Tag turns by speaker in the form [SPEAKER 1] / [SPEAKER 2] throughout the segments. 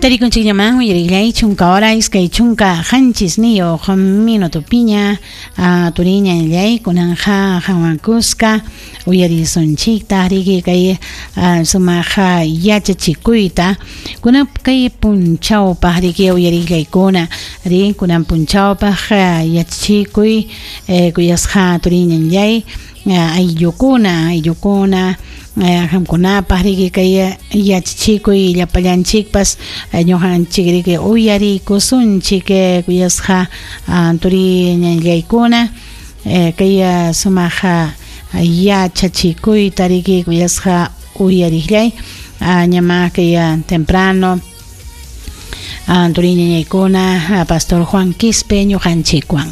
[SPEAKER 1] Tarikunchik llaman uyariglay chunka hora iskay chunka hanchis niyo minuto piña turiña illay kunanja hawankuska uyarisunchikta riki kay sumaja yachachikuyta kunan kay punchawpaj riki uyariglaykuna rin kunan punchawpaj yachachikuy kuyasja turiña illay ayyukuna hamkunapaj riki kay yachachikuy llapallanchikpas ñuqanchik riki uyarikusunchik kuyasqa turiña illaykuna kay sumaqa yachachikuyta riki kuyasqa uyariklay ñama kay temprano turiña illaykuna Pastor Juan Quispe ñuqanchikwan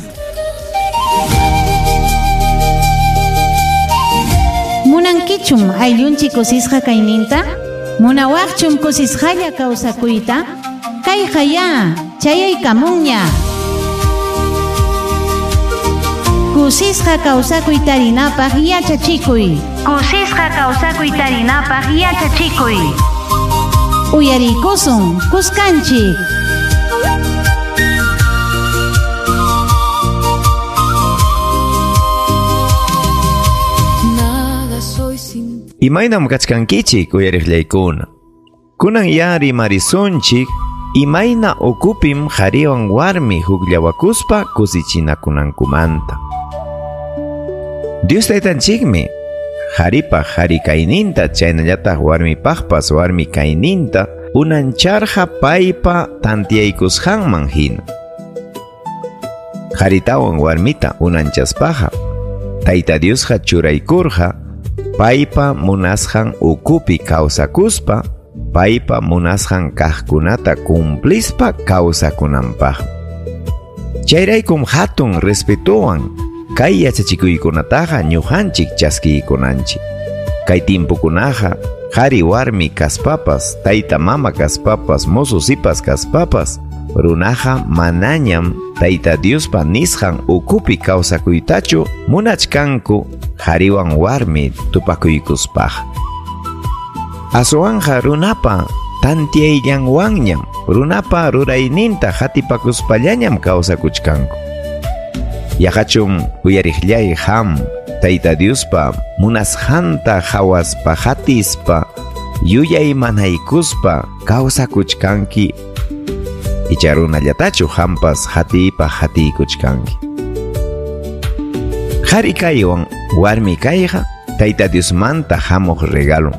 [SPEAKER 1] munankichum ayllunchik kusisqa kayninta munawaqchum kusisqalla kawsakuyta kayqaya chayaykamunña kusisqa kawsakuy tarinapaq yachachikuy uyarikusun kuskanchik
[SPEAKER 2] Imaynam kachkankichik uyariqllaykuna. Kunan yari marisunchik imayna ukupim qhariwan warmi hukllawakuspa kusichinakunankumanta. Dios taytanchikmi qharipa qhari kayninta chaynallataq warmipaqpas warmi kayninta unancharqa paypa tantiyaykusqanman hina. Qharitawan warmita unanchaspaqa Tayta Diosqa churaykurqa paypa munasqan ukupi kawsakuspa paypa munasqan kaqkunata cumplispa kawsakunanpaq. Chayraykum hatun respetuwan kay yachachikuykunataqa ñuqanchik chaskiykunanchik. Kay timpukunaqa qhari warmi kaspapas, tayta mama kaspapas, mozo sipas kaspapas, runaqa manañam Tayta Diospa nisqan ukupi kawsakuytachu munachkanku qhariwan warmi tupakuykuspaq. Aswanja runapa tantiayllanwanñam runapa rurayninta hatipakuspallañam kawsakuchkanku. Yaqachum uyariqllay ham Tayta Diospa munasqanta hawaspa hatispa yuyay manaykuspa kawsakuchkanki icharunallatachu hampas hatipa hatikuchkanki. Qhari kaywan warmi kayqa Tayta Diosmanta hamuq regalo.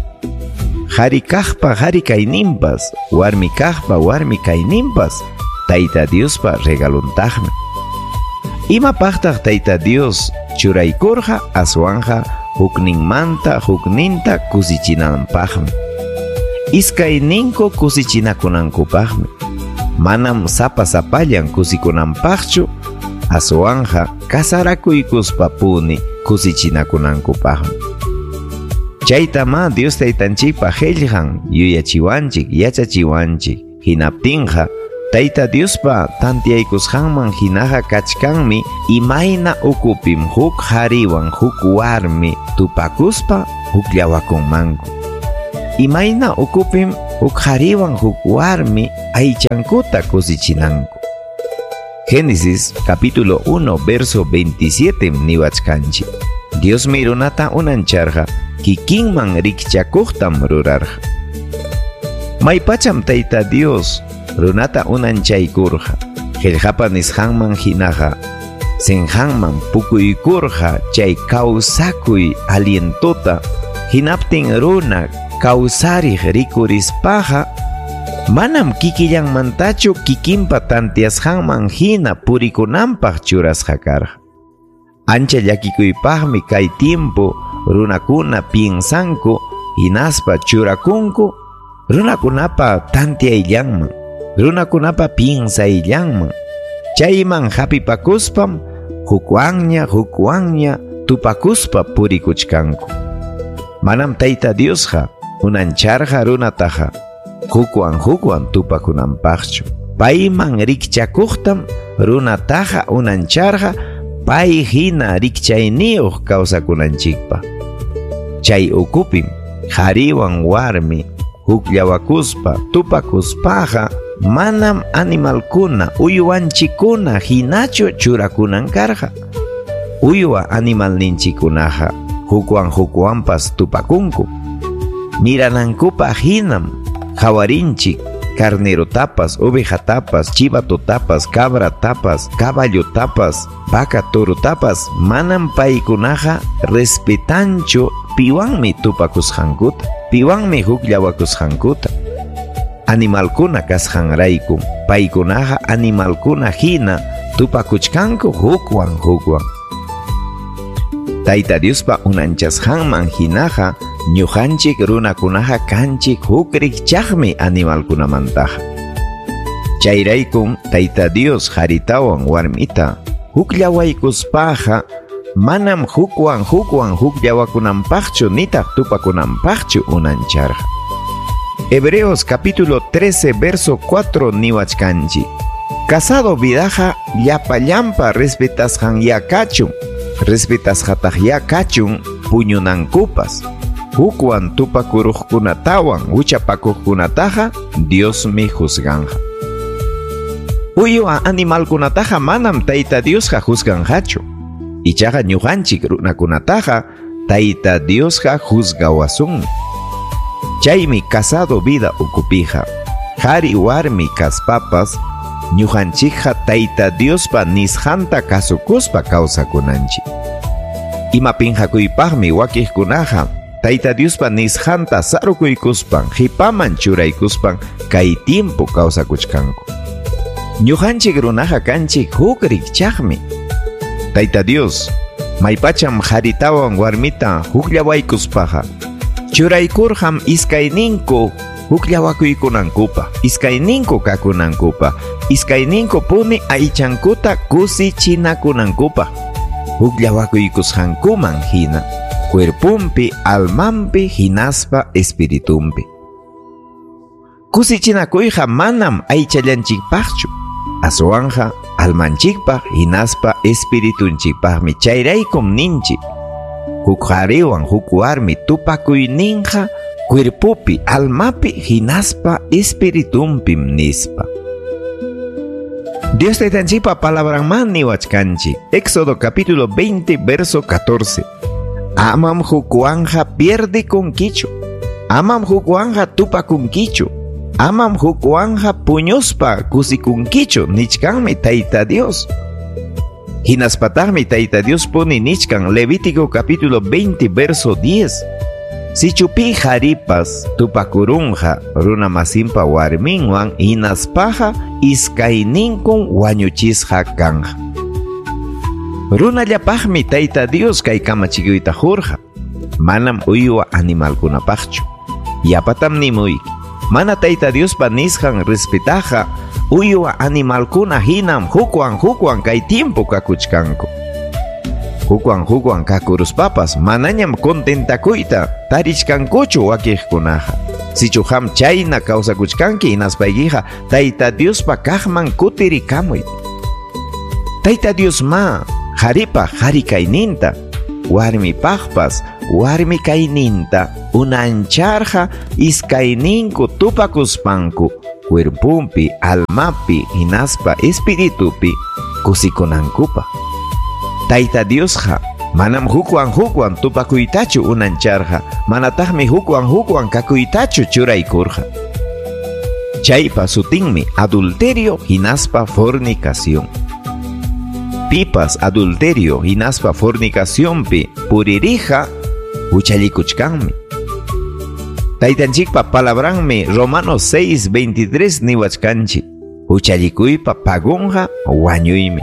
[SPEAKER 2] Qhari kaqpa qhari kayninpas warmi kaqpa warmi kayninpas Tayta Diospa regaluntaqmi. Imapaqtaq Tayta Dios churaykurqa aswanja hukninmanta hukninta kusichinanpaqmi. Iskayninku kusichinakunankupaqmi. Manam sapasapallan kusikunanpaqchu aswanja kasarakuykuspa puni kusichinakunankupaqmi. Chaytama Dios Taytanchikpa qillqan yuyachiwanchik yachachiwanchik hinaptinqa Tayta Diospa tantiyaykusqanman hinaqa kachkanmi imayna ukupim huk qhariwan huk warmi tupakuspa hukllawakunmanku. Imayna ukupim huk qhariwan huk warmi aychankuta kusichinanku. Génesis capítulo 1 verso 27 niwachkanchik. Dios runata unancharqa kikinman rikchakuqtam rurarqa. Maypacham Tayta Dios runata unanchaykurqa qillqapa nisqanman hinaqa sinqanman pukuykurqa chay kawsakuy alientuta hinaptin runa kawsariq rikurispaqa manam kikillanmantachu kikinpa tantiasqanman hina purikunanpaq churasqa karqa. Ancha llakikuypaqmi kay tiempo runakuna piensanku hinaspa churakunku runakunapa tantiayllanman, runakunapa piensayllanman. Chayman hapipakuspam hukwanña tupakuspa purikuchkanku. Manam Tayta Diosqa unancharqa runataqa hukwan tupakunanpaqchu. Payman rikchakuqtam runataqa unancharqa pay hina rikchayniyuq kawsakunanchikpa. Chay ukupim qhariwan warmi hukllawakuspa tupakuspaqa manam animalkuna uywanchikuna hinachu churakunan karqa. Uywa animalninchikunaqa hukwanpas tupakunku. Miranankupa hinam hawarinchik carnerotapas, ovejatapas, chivatotapas, cabratapas, caballotapas, vaca torotapas manam paykunaqa respetanchu piwanmi tupakusqankuta, piwanmi hukllawakusqankuta. Animalkuna kasqanraykum paykunaqa animalkuna hina tupakuchkanku hukwan. Tayta Diospa unanchasqanman hinaqa ñuqanchik runakunaqa kanchik hukrikchaqmi animalkunamantaqa. Chayraykum Tayta Dios haritawan warmita hukllawaykuspaqa manam hukwan hukllawakunanpaqchu nitaq tupakunanpaqchu unancharqa. Hebreos capítulo 13 verso 4 niwachkanchik. Casado vidaja llapallampa respetasqan yakachun, respetasqataq yakachun puñunankupas. Hukwan tupakuruqkunatawan uchapakuqkunataqa Diosmi juzganja. Uywa animalkunataqa manam Tayta Diosqa juzganjachu. Ichaqa ñuqanchik runakunataqa Tayta Diosqa juzgawasunmi. Chaymi casado vida ukupija, qhari warmi kaspapas ñuqanchikqa Tayta Diospa nisqanta kasukuspa kawsakunanchik. Imapinhakuypaqmi wakiqkunaqa Tayta Diospa nisqanta sarukuykuspan hipaman churaykuspan kay tiempo kawsakuchkanku. Ñuqanchik runaqa kanchik hukrikchaqmi. Tayta Dios maypacham qharitawan warmita hukllawaykuspaqa churaykurqam iskayninku hukllawakuykunankupa, iskayninku kakunankupa, iskayninku puni aychankuta kusichinakunankupa, hukllawakuykusqankuman hina cuerpumpi, almampi, hinaspa espiritumpi. Kusichinakuyqa manam aychallanchikpaqchu, aswanja almanchikpaq, hinaspa espiritunchikpaqmi. Chayraykum ninchik huk qhariwan huk warmi tupakuyninqa cuerpupi, almapi, hinaspa espiritumpim nispa. Dios Taytanchikpa palabranman niwachkanchik. Éxodo capítulo 20 verso 14. Amam hukwanja pierde kunkichu, amam hukwanja tupakunkichu, amam hukwanja puñuspa kusikunkichu nichkanmi Tayta Dios. Hinaspataqmi Tayta Dios puni nichkan Levítico capítulo 20 verso 10. Sichupi haripas tupakurunja runa masimpa warminwan hinaspaja iskayninkun wañuchisqa kanja. Runallapaqmi Tayta Dios kay kamachikuyta hurqa, manam uywa animalkunapaqchu. Yapatam nimuyki, mana Tayta Diospa nisqan respetaqa uywa animalkuna hinam hukwan kay tiempo kakuchkanku. Hukwan kakuruspapas manañam contentakuyta tarichkankuchu wakiqkunaqa. Sichuham chayna kawsakuchkanki hinaspaykiqa Tayta Diospa kaqman kutirikamuy. Tayta Dios ma haripa hari kayninta, warmipaqpas warmi kayninta unancharqa iskayninku tupakuspanku cuerpumpi, almapi, hinaspa espiritupi kusikunankupa. Tayta Diosqa manam hukwan tupakuytachu unancharqa, manataqmi hukwan kakuytachu churaykurqa. Chaypa sutinmi adulterio hinaspa fornicación. Pipas adulterio hinaspa fornicaciónpi puririja uchallikuchkanmi. Taytanchikpa palabranmi Romanos 6:23 niwachkanchik. Uchallikuypa pagunqa wañuymi.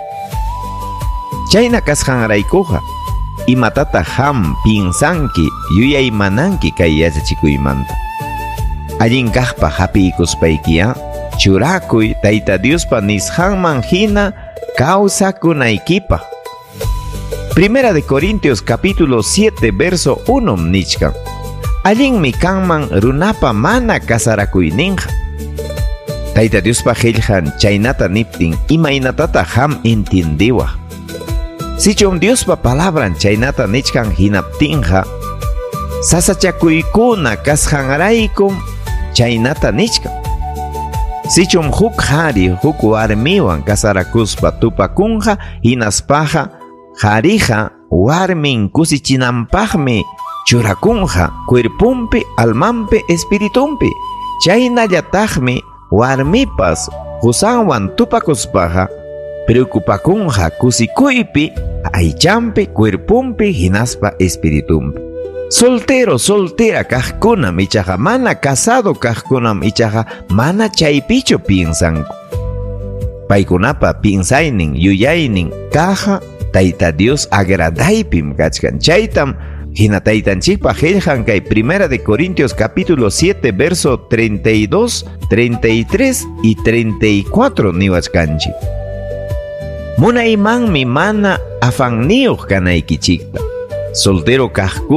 [SPEAKER 2] Chayna kasqanraykuqa imatata ham pinsanki yuyaymananki kay yachachikuymanta. Allin kaqpa hapiykuspaykiya churakuy Tayta Diospa nisqanman hina kawsakunaykipaq. Primera de Corintios capítulo 7 verso 1 nichkan. Allinmi kanman runapa mana kasarakuyninqa. Tayta Diospa qillqan chaynata niptin imaynatata ham entiendiwaq. Sichum Diospa palabran chaynata nichkan hinaptinqa sasachakuykuna kasqanraykum chaynata nishka. Sichum huk hari huk warmiwan kasarakuspa tupakunja hinaspaja harija warmin kusichinanpaqmi churakunja cuerpumpi almanpi espiritumpi. Chaynallataqmi warmipas husanwan tupakuspaja preocupakunja kusikuypi aychampi cuerpumpi hinaspa espiritumpi. Soltera kajkunam ichaja mana casado kajkunam ichaja mana chaypichu piensanku. Paykunapa piensaynin yuyaynin kaja Tayta Dios agradaypim kachkan. Chaytam hina taytanchikpa qillqan kay 1 de Corintios capítulo 7 verso 32, 33 y 34 niwachkanchik. Munaymanmi mana afanniyuq kanaykichikta. Soltero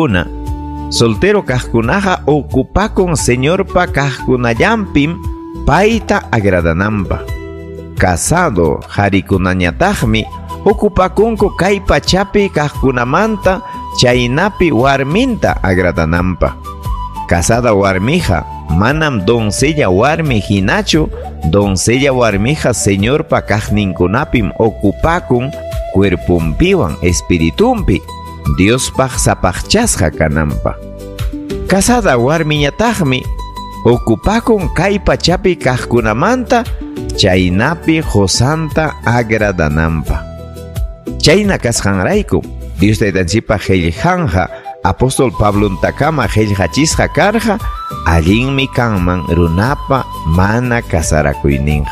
[SPEAKER 2] kajkunaqa ocupakun señorpa kajkunallampim payta agradananpaq. Casado qharikunañataqmi ocupakunku kay pachapi kajkunamanta chaynapi warminta agradananpaq. Casada warmija manam doncella warmi hinachu, doncella warmija señorpa kajninkunapim ocupakun cuerpumpiwan espiritumpi Diospaq sapaqchasqa kananpaq. Casada warmiñataqmi ocupakun kay pachapi kajkunamanta chaynapi Josanta agradananpaq. Chayna kasqanrayku Dios taytanchikpa qillqanja apóstol Pablontakama qillqachisqa karqa allinmi kanman runapa mana kasarakuyninqa.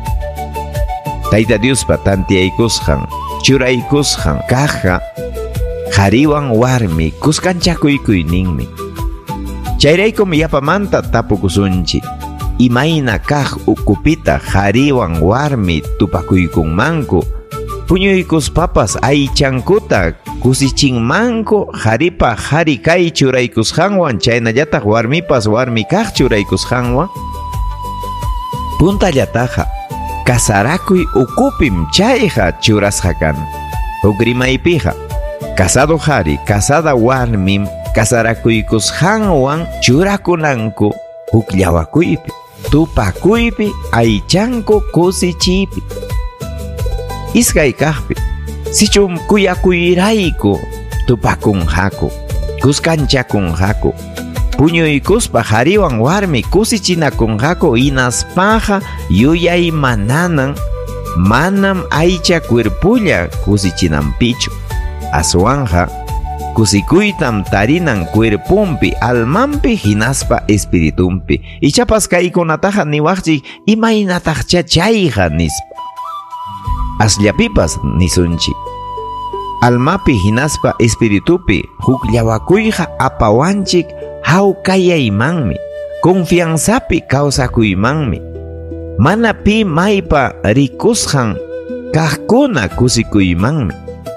[SPEAKER 2] Tayta Diospa tantiyaykusqan churaykusqan kaqqa qhariwan warmi kuskanchakuyninmi. Chayraykum yapamanta tapukusunchik imayna kaq ukupita qhariwan warmi tupakuykunmanku puñuykuspapas aychankuta kusichinmanku qharipa qhari kay churaykusqanwan chaynallataq warmipas warmi kaq churaykusqanwan puntallataqa kasarakuy ukupim chayqa churasqa kan. Huk rimaypiqa casado qhari casada warmim kasarakuykusqanwan churakunanku huk llawakuypi tupakuypi aychanku kusichiypi. Iskay kaqpi sichum kuyakuyrayku tupakunjaku kuskanchakunjaku puñuykuspa qhariwan warmi kusichinakunjaku hinaspaqa yuyay mananan manam aycha cuerpulla kusichinanpichu. Aswanja kusikuytam tarinan cuerpumpi almanpi hinaspa espiritumpi. Ichapas kaykunataqa niwaqchik imaynataqcha chayqa nispa. Asllapipas nisunchik. Almapi hinaspa espiritupi huk llawakuyqa apawanchik hawkayaymanmi, confianzapi kawsakuymanmi. Mana pi maypa rikusqan kaqkuna kusikuymanmi.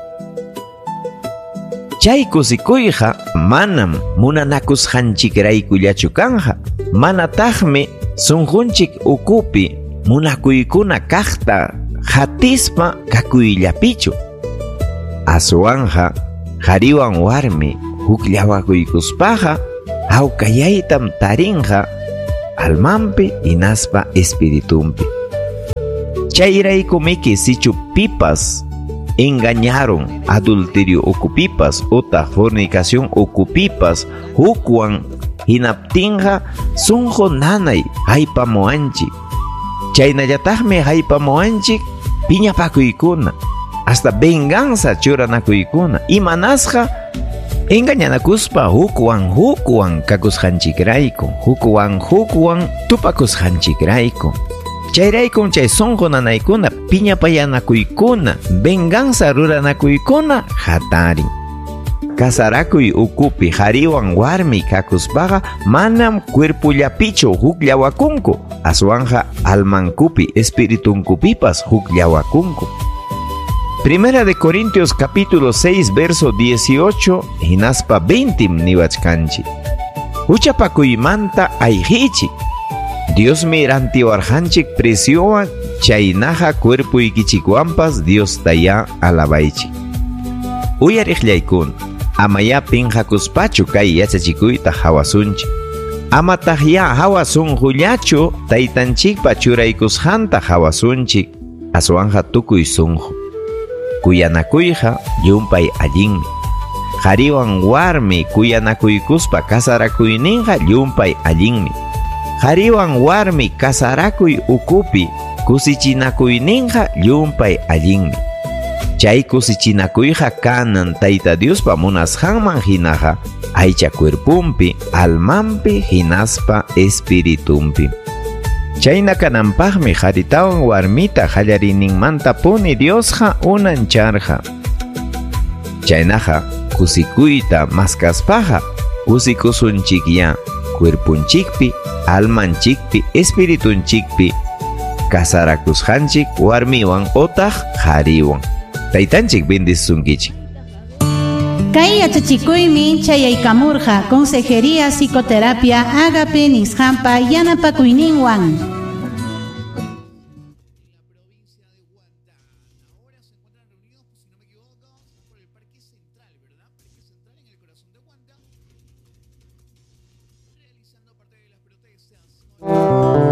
[SPEAKER 2] Chay kusikuyqa manam munanakusqanchikraykullachu kanja. Manataqmi sunqunchik ukupi munakuykuna kaqta hatispa kakuyllapichu. Aswanja qhariwan warmi huk llawakuykuspaqa hawkayaytam tarinqa almanpi hinaspa espiritumpi. Chayraykumiki sichu pipas engañaron adulterio okupipas ota fornicación okupipas hukwan hinaptinqa sunqu nanay haypamuanchik. Chaynallataqmi haypamuanchik piñapakuykuna hasta venganza churanakuykuna imanasqa engañanakuspa hukwan kakusqanchikrayku hukwan tupakusqanchikrayku. Chayraykum chay sunqu nanaykuna piñapayanakuykuna venganza ruranakuykuna hatarin. Kasarakuy ukupi qhariwan warmi kakuspaqa manam cuerpullapichu huk llawakunku, aswanja almankupi espiritunkupipas huk llawakunku. 1 de Corintios capítulo 6 verso 18 hinaspa 20 niwachkanchik. Uchapakuymanta ayhichik. Dios mirantiwarjanchik presiowan chaynaja cuerpuykichikwanpas Dios taya alabaychik. Uyariqllaykuna amaya pinqakuspachu kay yachachikuyta hawasunchik. Amatahya hawasunjullachu taytanchikpa churaykusqanta hawasunchik aswanja tukuy sunju. Kuyanakuyqa llumpay allinmi. Qhariwan warmi kuyanakuykuspa kasarakuyninqa llumpay allinmi. Qhariwan warmi kasarakuy ukupi kusichinakuyninqa llumpay allinmi. Chay kusichinakuyqa kanan Tayta Diospa munasqanman hinaqa aycha cuerpumpi, almanpi, hinaspa espiritumpi. Chayna kananpaqmi qharitawan warmita qallarininmanta puni Diosqa unancharqa. Chaynaqa kusikuyta maskaspaqa kusikusunchikya cuerpunchikpi, almanchikpi, espiritunchikpi kasarakusqanchik warmiwan otaq qhariwan. Taytanchik bendisunkichik.
[SPEAKER 1] Kay yachachikuymi chayaykamurqa Consejería Psicoterapia Agape nisqanpa yanapakuyninwan.